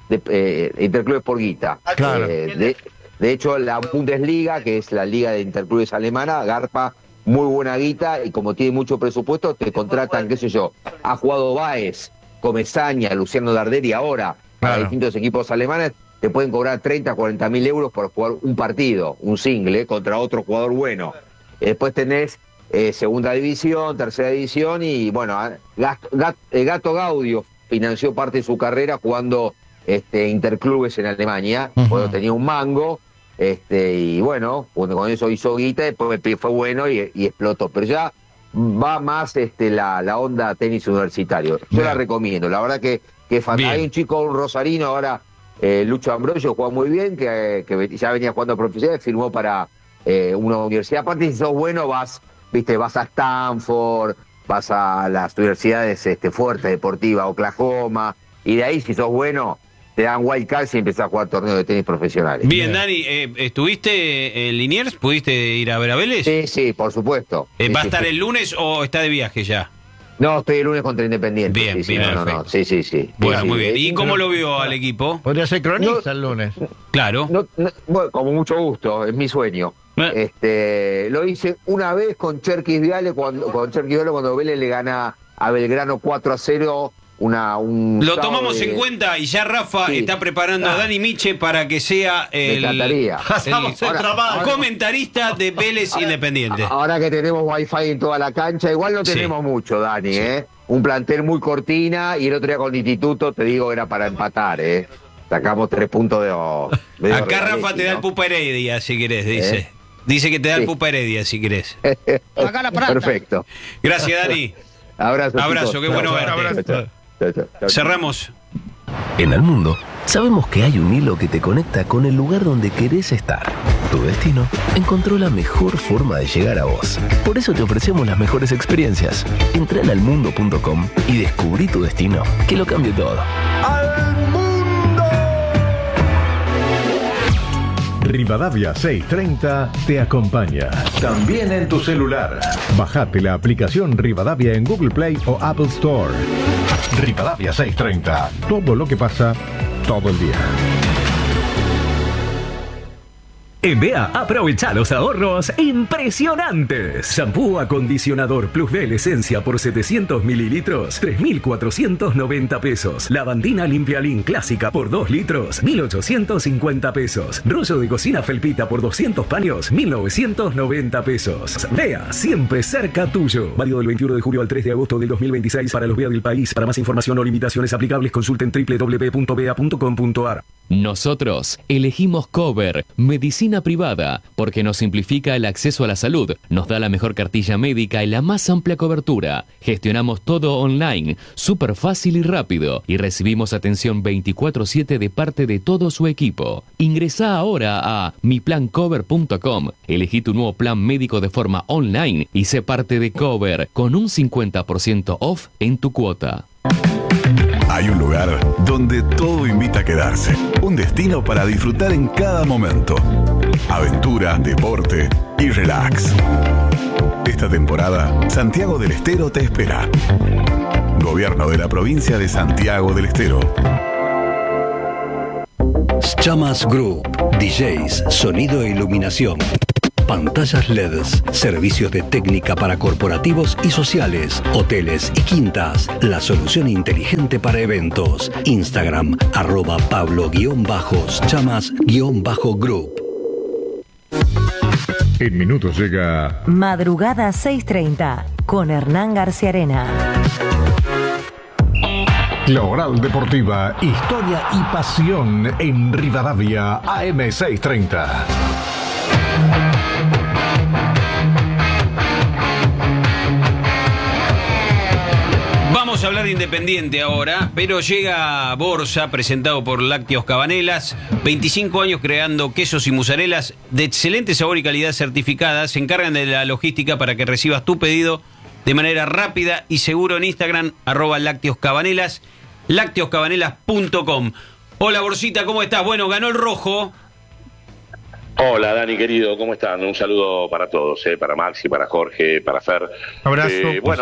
por guita. Claro. De hecho, la Bundesliga, que es la liga de interclubes alemana, garpa muy buena guita, y como tiene mucho presupuesto, te contratan, qué sé yo, ha jugado Baez, Comesaña, Luciano Darderi, ahora para distintos equipos alemanes, te pueden cobrar 30, 40 mil euros por jugar un partido, un single, contra otro jugador bueno. Después tenés segunda división, tercera división, y bueno, Gato Gaudio financió parte de su carrera jugando interclubes en Alemania, cuando tenía un mango, y bueno, con eso hizo guita, después fue bueno y explotó, pero ya va más la onda tenis universitario. Yo la recomiendo, la verdad que hay un chico, un rosarino ahora, Lucho Ambrosio, juega muy bien, que ya venía jugando profesional, firmó para una universidad. Aparte, si sos bueno, vas a Stanford, vas a las universidades fuertes, deportivas, Oklahoma, y de ahí, si sos bueno, te dan wild cards y empezás a jugar torneos de tenis profesionales. Bien, Dani, ¿estuviste en Liniers? ¿Pudiste ir a ver a Vélez? Sí, por supuesto. ¿Va a estar el lunes o está de viaje ya? No, estoy el lunes contra Independiente. Bien, no. Sí. Bueno, muy bien. ¿Y cómo lo vio al equipo? Podría ser cronista el lunes. Claro. Bueno, como mucho gusto, es mi sueño. Lo hice una vez con Cherkis Viale cuando Vélez le gana a Belgrano 4-0. Lo tomamos en cuenta, y ya Rafa está preparando a Dani Miche para que sea el comentarista de Vélez Independiente. Ahora que tenemos wifi en toda la cancha, igual no tenemos mucho, Dani, un plantel muy cortina, y el otro día con el Instituto, te digo, era para empatar, sacamos 3 puntos de acá Rafa te da el Pupa Heredia, si querés, dice que te da el Pupa Heredia, si querés. Acá la plata. Perfecto. Gracias, Dani. Abrazo, qué bueno verte. Cerramos. En el mundo sabemos que hay un hilo que te conecta con el lugar donde querés estar. Tu destino encontró la mejor forma de llegar a vos. Por eso te ofrecemos las mejores experiencias. Entra en almundo.com y descubrí tu destino, que lo cambie todo. Rivadavia 630 te acompaña. También en tu celular. Bajate la aplicación Rivadavia en Google Play o Apple Store. Rivadavia 630. Todo lo que pasa, todo el día. En BEA aprovecha los ahorros impresionantes. Shampoo acondicionador Plus B Esencia por 700 mililitros, 3.490 pesos. Lavandina Limpialin clásica por 2 litros, 1.850 pesos. Rollo de cocina Felpita por 200 paños, 1.990 pesos. BEA, siempre cerca tuyo. Válido del 21 de julio al 3 de agosto del 2026 para los BEA del país. Para más información o limitaciones aplicables, consulten www.bea.com.ar. Nosotros elegimos Cover, medicina privada, porque nos simplifica el acceso a la salud, nos da la mejor cartilla médica y la más amplia cobertura. Gestionamos todo online, súper fácil y rápido, y recibimos atención 24/7 de parte de todo su equipo. Ingresá ahora a miplancover.com, elegí tu nuevo plan médico de forma online y sé parte de Cover, con un 50% off en tu cuota. Hay un lugar donde todo invita a quedarse. Un destino para disfrutar en cada momento. Aventura, deporte y relax. Esta temporada, Santiago del Estero te espera. Gobierno de la provincia de Santiago del Estero. Chamas Group, DJs, sonido e iluminación. pantallas LEDs, servicios de técnica para corporativos y sociales, hoteles y quintas. La solución inteligente para eventos. Instagram, @Pablo_Chamas_Group. En minutos llega Madrugada 6:30 con Hernán García Arena. La Oral Deportiva, historia y pasión en Rivadavia, AM 630. Vamos a hablar de Independiente ahora, pero llega Borsa, presentado por Lácteos Cabanelas, 25 años creando quesos y mozarelas de excelente sabor y calidad certificadas. Se encargan de la logística para que recibas tu pedido de manera rápida y seguro en Instagram, @lácteoscabanelas, lácteoscabanelas.com. Hola Borsita, ¿cómo estás? Bueno, ganó el rojo. Hola Dani querido, ¿cómo están? Un saludo para todos, para Maxi, para Jorge, para Fer. Abrazo. Bueno,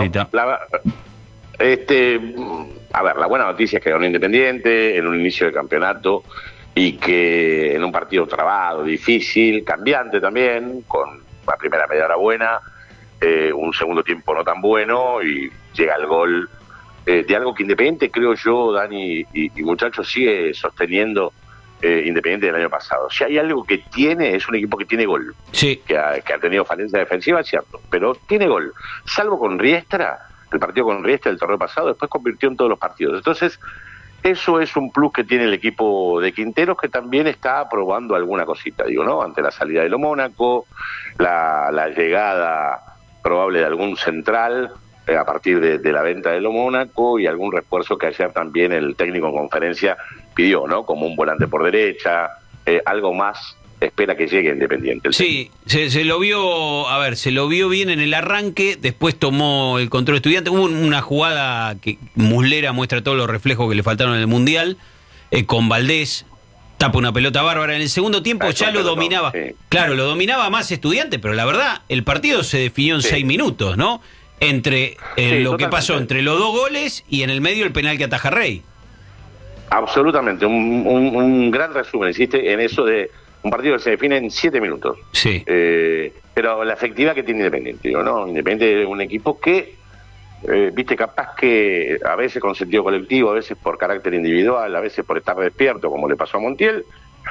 a ver, la buena noticia es que ganó Independiente en un inicio de campeonato y que en un partido trabado, difícil, cambiante también, con la primera media hora buena, un segundo tiempo no tan bueno y llega el gol de algo que Independiente, creo yo, Dani y muchachos, sigue sosteniendo Independiente del año pasado. Si hay algo que tiene, es un equipo que tiene gol. Sí. Que ha tenido falencia defensiva, es cierto, pero tiene gol. Salvo con Riestra, el partido con Riestra del torneo pasado, después convirtió en todos los partidos. Entonces, eso es un plus que tiene el equipo de Quinteros, que también está probando alguna cosita, digo, ¿no? Ante la salida de lo Mónaco, la llegada probable de algún central a partir de la venta de lo Mónaco y algún refuerzo que ayer también el técnico en conferencia pidió, ¿no? Como un volante por derecha, algo más espera que llegue Independiente. Sí, se lo vio, a ver, se lo vio bien en el arranque, después tomó el control Estudiante, hubo una jugada que Muslera muestra todos los reflejos que le faltaron en el Mundial, con Valdés, tapa una pelota bárbara, en el segundo tiempo ya lo dominaba, sí. Claro, lo dominaba más Estudiante, pero la verdad, el partido se definió en 6 minutos, ¿no? Entre lo que pasó entre los 2 goles y en el medio el penal que ataja Rey. Absolutamente, un gran resumen hiciste en eso de un partido que se define en 7 minutos. Sí. Pero la efectividad que tiene Independiente, digo, ¿no? Independiente es un equipo que, viste, capaz que a veces con sentido colectivo, a veces por carácter individual, a veces por estar despierto, como le pasó a Montiel,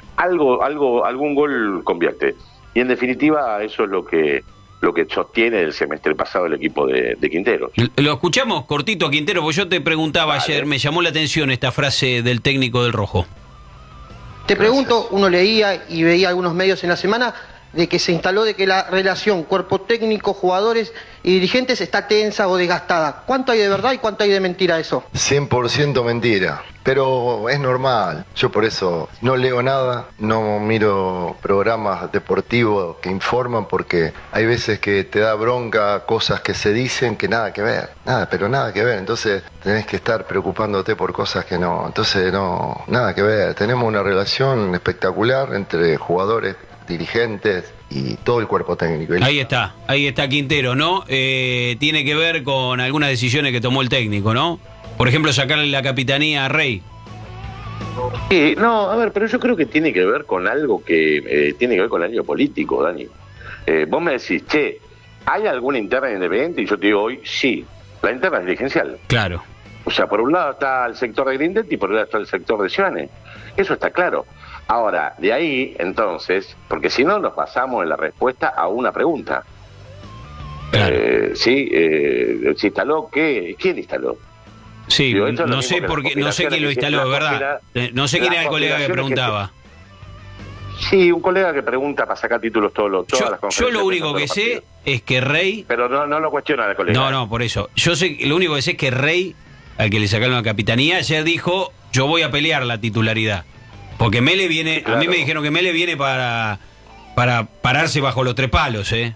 algún gol convierte. Y en definitiva, eso es lo que sostiene el semestre pasado el equipo de Quinteros. Lo escuchamos cortito a Quintero, porque yo te preguntaba ayer, me llamó la atención esta frase del técnico del Rojo. Te pregunto, uno leía y veía algunos medios en la semana de que se instaló de que la relación cuerpo técnico, jugadores y dirigentes está tensa o desgastada. ¿Cuánto hay de verdad y cuánto hay de mentira eso? 100% mentira, pero es normal. Yo por eso no leo nada, no miro programas deportivos que informan, porque hay veces que te da bronca cosas que se dicen que nada que ver, nada que ver. Entonces tenés que estar preocupándote por cosas que no, nada que ver. Tenemos una relación espectacular entre jugadores, dirigentes y todo el cuerpo técnico. Ahí está Quintero, ¿no? Tiene que ver con algunas decisiones que tomó el técnico, ¿no? Por ejemplo, sacarle la capitanía a Rey. Sí, no, a ver, pero yo creo que tiene que ver con algo que tiene que ver con el año político, Dani. Vos me decís, che, ¿hay alguna interna Independiente? Y yo te digo hoy, sí, la interna es dirigencial. Claro. O sea, por un lado está el sector de Grindetti y por otro lado está el sector de Ciane. Eso está claro. Ahora, de ahí, entonces, porque si no nos basamos en la respuesta a una pregunta. Claro. ¿Se instaló qué? ¿Quién instaló? Sí, no sé por qué, no sé quién lo instaló, ¿verdad? No sé quién era el colega que preguntaba. Sí, un colega que pregunta para sacar títulos todas las conferencias. Yo lo único que sé es que Rey... Pero no lo cuestiona el colega. No, por eso. Yo sé, lo único que sé es que Rey, al que le sacaron la capitanía, ayer dijo, yo voy a pelear la titularidad. Porque Mele viene, claro. A mí me dijeron que Mele viene para pararse bajo los 3 palos, ¿eh?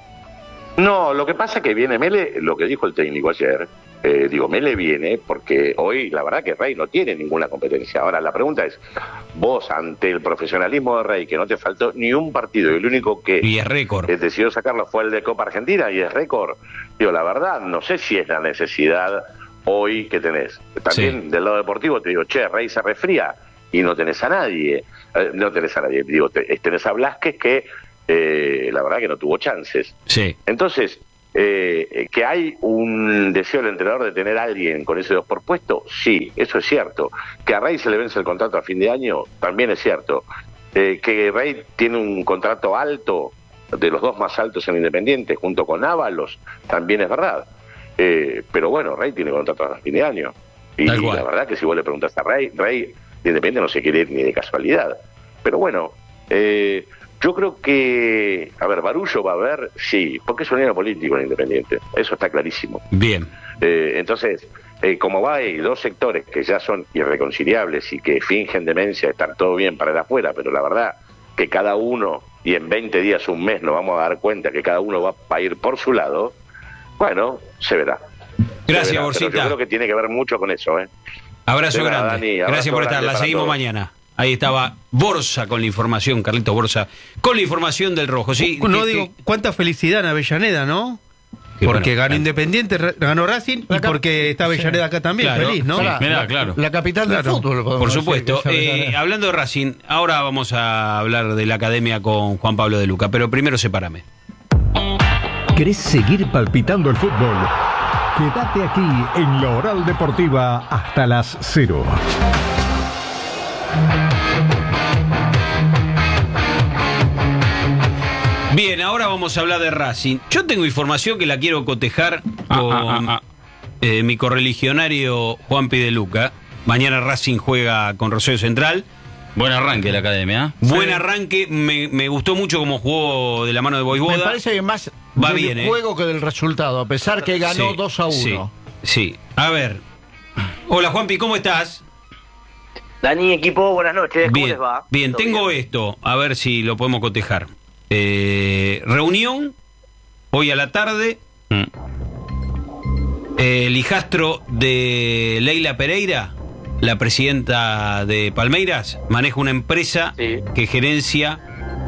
No, lo que pasa es que viene Mele, lo que dijo el técnico ayer, Mele viene porque hoy la verdad que Rey no tiene ninguna competencia. Ahora la pregunta es, vos ante el profesionalismo de Rey, que no te faltó ni un partido, y el único que y es récord, decidió sacarlo fue el de Copa Argentina y es récord, la verdad no sé si es la necesidad hoy que tenés. También sí. Del lado deportivo te digo, che, Rey se resfría y no tenés a nadie, tenés a Blasquez que la verdad que no tuvo chances. Sí. Entonces, que hay un deseo del entrenador de tener a alguien con ese 2 por puesto, sí, eso es cierto. Que a Rey se le vence el contrato a fin de año, también es cierto. Que Rey tiene un contrato alto, de los 2 más altos en Independiente, junto con Ábalos, también es verdad. Pero bueno, Rey tiene contrato a fin de año. Y la verdad que si vos le preguntás a Rey de Independiente no se quiere ir ni de casualidad. Pero bueno, yo creo que, Barullo va a haber, sí, porque es un líder político en Independiente, eso está clarísimo. Bien. Entonces, como va, hay 2 sectores que ya son irreconciliables y que fingen demencia, estar todo bien para el afuera, pero la verdad que cada uno, y en 20 días, un mes, nos vamos a dar cuenta que cada uno va a ir por su lado, bueno, se verá. Gracias, Borsita. Yo creo que tiene que ver mucho con eso. Abrazo grande. Dani, gracias por estar. La seguimos mañana. Ahí estaba Borsa con la información, Carlitos Borsa, con la información del Rojo. Sí, cuánta felicidad en Avellaneda, ¿no? Porque ganó Independiente, ganó Racing y porque está Avellaneda acá también, claro, feliz, ¿no? Claro. La capital del fútbol. Por supuesto. Hablando de Racing, ahora vamos a hablar de la academia con Juan Pablo de Luca, pero primero sepárame. ¿Querés seguir palpitando el fútbol? Quédate aquí en La Oral Deportiva hasta las 0. Bien, ahora vamos a hablar de Racing. Yo tengo información que la quiero cotejar con mi correligionario Juanpi de Luca. Mañana Racing juega con Rosario Central. Buen arranque la academia. Buen arranque, me gustó mucho cómo jugó de la mano de Voivoda. Me parece que más va del bien, juego que del resultado, a pesar que ganó 2-1. Sí. A ver. Hola Juanpi, ¿cómo estás? Dani, equipo, buenas noches. ¿Cómo les va? Bien, tengo esto, a ver si lo podemos cotejar. Reunión hoy a la tarde. El hijastro de Leila Pereira, la presidenta de Palmeiras, maneja una empresa que gerencia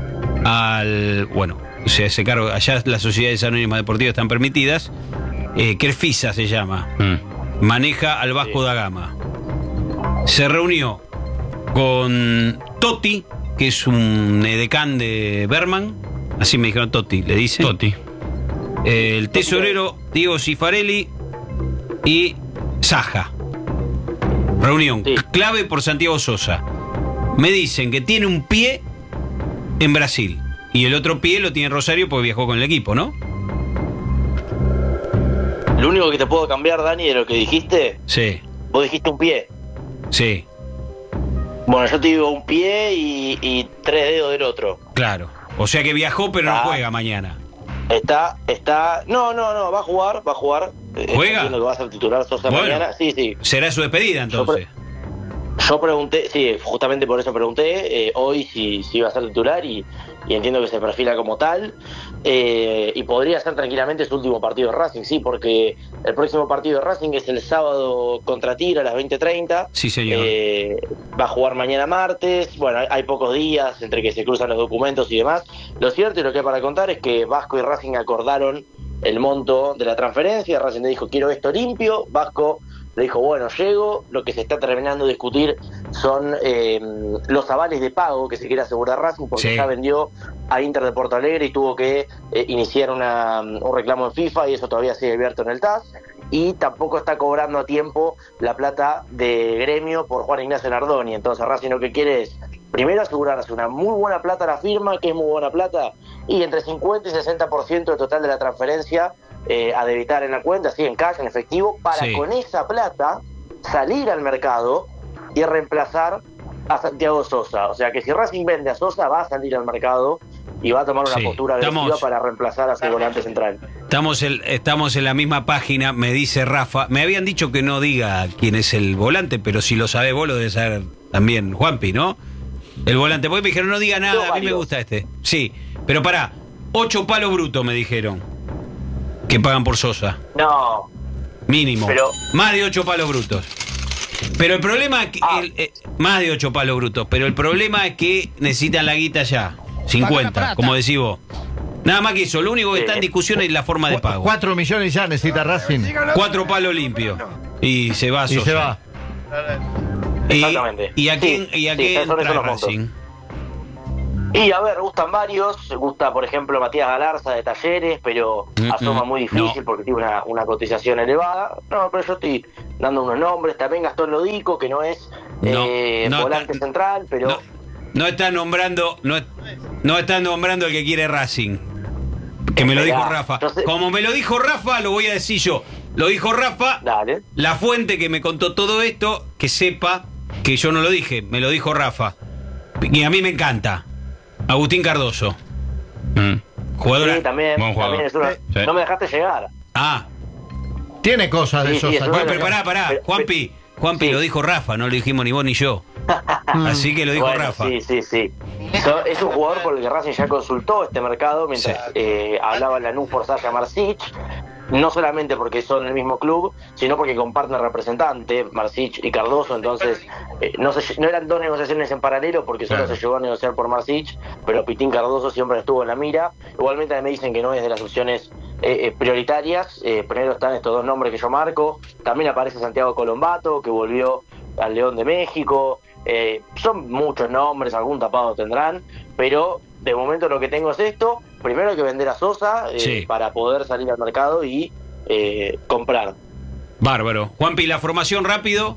se carga, allá las sociedades anónimas deportivas están permitidas, Crefisa se llama, maneja al Vasco da Gama. Se reunió con Totti, que es un edecán de Berman, así me dijeron Totti, le dicen. Totti. El tesorero Diego Cifarelli y Saja. Reunión clave por Santiago Sosa. Me dicen que tiene un pie en Brasil y el otro pie lo tiene en Rosario porque viajó con el equipo, ¿no? Lo único que te puedo cambiar, Dani, de lo que dijiste. Sí. Vos dijiste un pie. Sí. Bueno, yo te digo un pie y 3 dedos del otro. Claro. O sea que viajó pero no juega mañana. No, va a jugar. ¿Juega? Entiendo que va a ser titular Sosa mañana. Sí. ¿Será su despedida entonces? Yo pregunté, sí, justamente por eso pregunté, hoy si iba a ser titular y entiendo que se perfila como tal, y podría ser tranquilamente su último partido de Racing, sí, porque el próximo partido de Racing es el sábado contra Tigre a las 20:30. Sí, señor. Va a jugar mañana martes, bueno, hay pocos días entre que se cruzan los documentos y demás. Lo cierto y lo que hay para contar es que Vasco y Racing acordaron el monto de la transferencia. Racing le dijo, quiero esto limpio. Vasco le dijo, bueno, llego. Lo que se está terminando de discutir son los avales de pago que se quiere asegurar Racing, porque ya vendió a Inter de Porto Alegre y tuvo que iniciar un reclamo en FIFA, y eso todavía sigue abierto en el TAS, y tampoco está cobrando a tiempo la plata de Gremio por Juan Ignacio Nardoni. Entonces Racing lo que quiere es primero asegurarse una muy buena plata a la firma, que es muy buena plata, y entre 50 y 60% del total de la transferencia a debitar en la cuenta, así en cash, en efectivo, para con esa plata salir al mercado y reemplazar a Santiago Sosa. O sea que si Racing vende a Sosa, va a salir al mercado y va a tomar una postura agresiva para reemplazar a su volante central. Estamos en la misma página, me dice Rafa. Me habían dicho que no diga quién es el volante, pero si lo sabés vos, lo debes saber también Juanpi, ¿no? El volante, porque me dijeron no diga nada, a mí me gusta este. Sí, pero pará, 8 palos brutos me dijeron que pagan por Sosa. No. Mínimo. Más de 8 palos brutos. Pero el problema es que más de 8 palos brutos, pero el problema es que necesitan la guita ya. 50, como decís vos. Nada más que eso, lo único que está en discusión es la forma de pago. 4 millones ya necesita Racing. 4 palos limpios. Y se va Sosa. Y se va. Exactamente. ¿Y a quién trae Racing? Y a ver, gustan varios, gusta por ejemplo Matías Galarza de Talleres, pero asoma muy difícil porque tiene una cotización elevada. No, pero yo estoy dando unos nombres, también Gastón Lodico, que no es volante central, pero... No está nombrando el que quiere Racing, que me lo dijo Rafa. Entonces, como me lo dijo Rafa, lo voy a decir yo. Lo dijo Rafa, dale. La fuente que me contó todo esto, que sepa que yo no lo dije, me lo dijo Rafa. Y a mí me encanta. Agustín Cardoso. Jugador. Sí, también. Buen jugador. También no me dejaste llegar. Tiene cosas de esos. Bueno, pero pará. Juanpi, lo dijo Rafa, no lo dijimos ni vos ni yo. Así que lo dijo Rafa. Sí. Es un jugador por el que Racing ya consultó este mercado mientras hablaba Lanús por Sasha Marsic. No solamente porque son el mismo club, sino porque comparten representante, Marsic y Cardoso. Entonces no eran dos negociaciones en paralelo, porque solo se llegó a negociar por Marsic, pero Pitín Cardoso siempre estuvo en la mira. Igualmente me dicen que no es de las opciones prioritarias. Primero están estos dos nombres que yo marco. También aparece Santiago Colombato, que volvió al León de México. Son muchos nombres, algún tapado tendrán, pero de momento lo que tengo es esto. Primero hay que vender a Sosa para poder salir al mercado y comprar. Bárbaro. Juanpi, la formación rápido.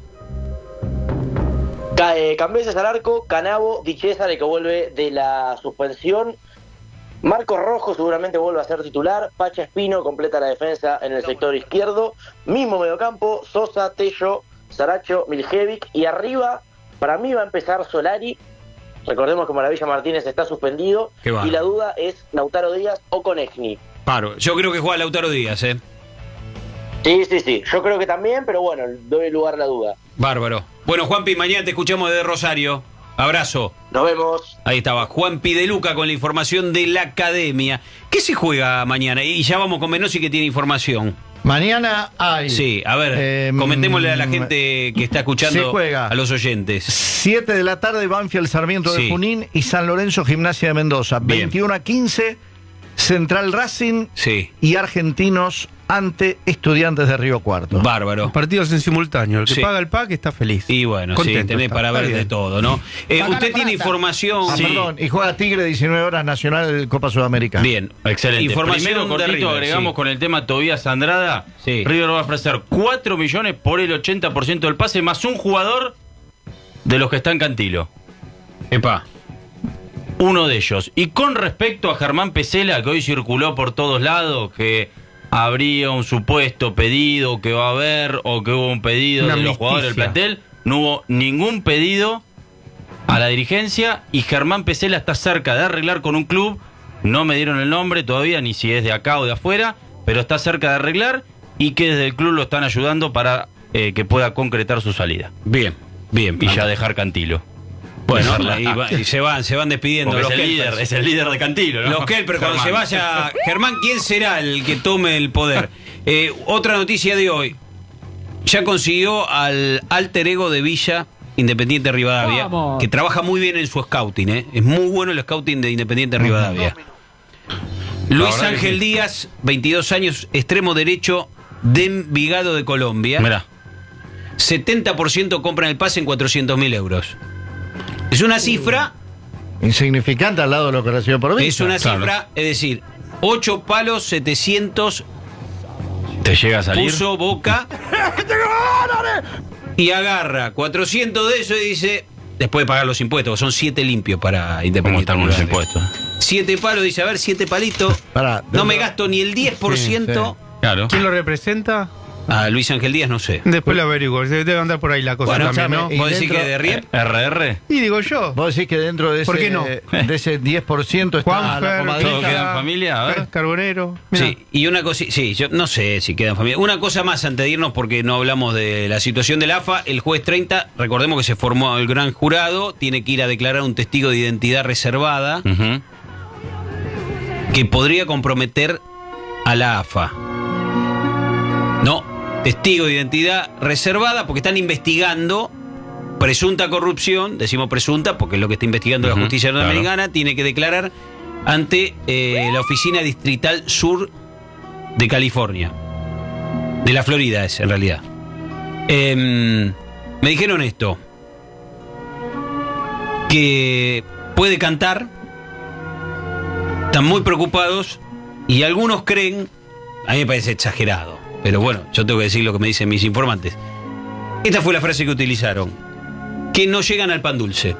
Cambeses al arco, Canavo, Di Cesare, que vuelve de la suspensión. Marcos Rojo seguramente vuelve a ser titular. Pacha Espino completa la defensa en el sector izquierdo. Mismo mediocampo, Sosa, Tello, Saracho, Miljevic. Y arriba, para mí va a empezar Solari. Recordemos que Maravilla Martínez está suspendido. Y la duda es Lautaro Díaz o Konechny. Yo creo que juega Lautaro Díaz, Sí. Yo creo que también, pero bueno, doy lugar a la duda. Bárbaro. Bueno, Juanpi, mañana te escuchamos desde Rosario. Abrazo. Nos vemos. Ahí estaba Juanpi de Luca con la información de la academia. ¿Qué se juega mañana? Y ya vamos con Menossi, que tiene información. Mañana hay... Sí, a ver, comentémosle a la gente que está escuchando, se juega a los oyentes. 7 de la tarde, Banfield Sarmiento de Junín y San Lorenzo Gimnasia de Mendoza. 21:15, Central Racing y Argentinos ante Estudiantes de Río Cuarto. Bárbaro. Los partidos en simultáneo. El que paga el pack está feliz. Y bueno, contento, tenés para ver de todo, ¿no? Usted tiene información... perdón, y juega Tigre 19 horas Nacional Copa Sudamericana. Bien, excelente. Primero cortito River, agregamos con el tema Tobías Andrada. River va a ofrecer 4 millones por el 80% del pase, más un jugador de los que está en Cantilo. Uno de ellos. Y con respecto a Germán Pesela, que hoy circuló por todos lados, que habría un supuesto pedido que va a haber, o que hubo un pedido de los jugadores del plantel, no hubo ningún pedido a la dirigencia, y Germán Pesela está cerca de arreglar con un club. No me dieron el nombre todavía, ni si es de acá o de afuera, pero está cerca de arreglar, y que desde el club lo están ayudando para que pueda concretar su salida. Bien. Y ya dejar Cantilo. Bueno, y se van despidiendo. Es el líder de Cantilo, ¿no? Los Kelper, cuando se vaya Germán, ¿quién será el que tome el poder? Otra noticia de hoy. Ya consiguió al alter ego de Villa, Independiente Rivadavia. ¡Vamos! Que trabaja muy bien en su scouting, Es muy bueno el scouting de Independiente Rivadavia. Luis Ángel Díaz, 22 años, extremo derecho de Envigado de Colombia. Mirá. 70% compran el pase en 400.000 euros. Es una cifra insignificante al lado de lo que recibió por Villa. Es una cifra, es decir, 8 palos 700. ¿Te llega a salir? Puso Boca y agarra 400 de eso y dice, después de pagar los impuestos, son 7 limpios para Independiente. ¿Cómo están los impuestos? 7 palos, dice, a ver, 7 palitos. No me gasto ni el 10%. Claro. ¿Quién lo representa? A Luis Ángel Díaz no sé. Después lo averiguo, debe andar por ahí la cosa también, ¿no? ¿Vos decís que de RIEP? ¿RR? Y digo yo. ¿Vos decís que dentro de ¿por qué no? de ese 10% está Juanfer, la ¿todo queda en familia? A ver. Carbonero. Mirá. Sí, y una cosa, yo no sé si queda en familia. Una cosa más antes de irnos, porque no hablamos de la situación del AFA. El juez 30, recordemos que se formó el gran jurado, tiene que ir a declarar un testigo de identidad reservada que podría comprometer a la AFA. No. Testigo de identidad reservada porque están investigando presunta corrupción, decimos presunta porque es lo que está investigando la justicia norteamericana, tiene que declarar ante la Oficina Distrital Sur de California, de la Florida es en realidad. Me dijeron esto, que puede cantar Están muy preocupados y algunos creen, a mí me parece exagerado, pero bueno, yo tengo que decir lo que me dicen mis informantes. Esta fue la frase que utilizaron: que no llegan al pan dulce.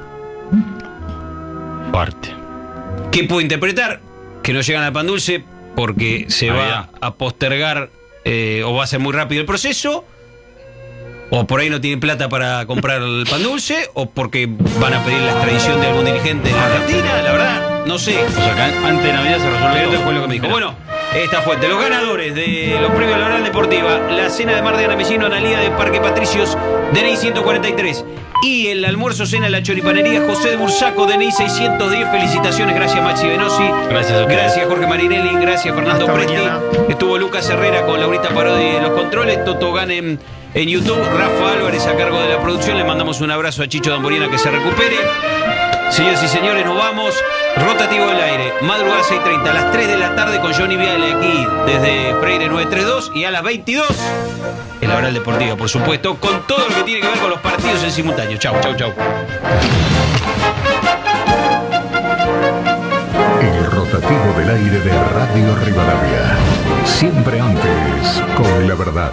Parte. ¿Qué puedo interpretar? Que no llegan al pan dulce porque se va a postergar o va a ser muy rápido el proceso, o por ahí no tienen plata para comprar el pan dulce, o porque van a pedir la extradición de algún dirigente de la Argentina, la verdad, no sé. O sea, que antes de Navidad se resuelve. Esto fue lo que me dijo. Bueno, esta fuente, los ganadores de los premios de la Oral Deportiva: la cena de Mar de Anamellino, Analía de Parque Patricios, DNI 143. Y el almuerzo cena La Choripanería José de Bursaco, DNI 610. Felicitaciones, gracias Maxi Venosi. Gracias Jorge Marinelli, gracias Fernando Presti. Estuvo Lucas Herrera con Laurita Parodi en los controles, Toto Ganem en YouTube, Rafa Álvarez a cargo de la producción. Le mandamos un abrazo a Chicho Damboriana, que se recupere. Señores y señores, nos vamos. Rotativo del aire, madrugada 6:30, a las 3 de la tarde con Johnny Viale aquí desde Freire 932, y a las 22 en la Oral Deportiva, por supuesto, con todo lo que tiene que ver con los partidos en simultáneo. Chau. El rotativo del aire de Radio Rivadavia. Siempre antes, con la verdad.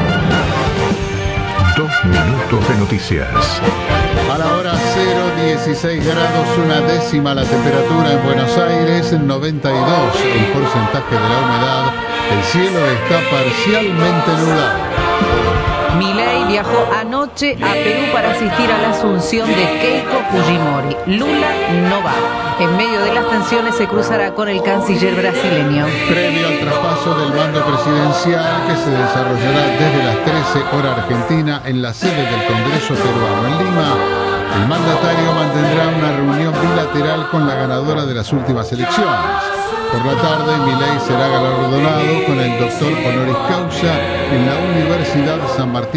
2 minutos de noticias. A la hora 0,16 grados, 1/10 la temperatura en Buenos Aires, 92 el porcentaje de la humedad, el cielo está parcialmente nublado. Milei viajó anoche a Perú para asistir a la asunción de Keiko Fujimori. Lula no va. En medio de las tensiones se cruzará con el canciller brasileño. Previo al traspaso del mando presidencial, que se desarrollará desde las 13 hora argentina en la sede del Congreso peruano en Lima, el mandatario mantendrá una reunión bilateral con la ganadora de las últimas elecciones. Por la tarde, Milei será galardonado con el doctor honoris causa en la Universidad San Martín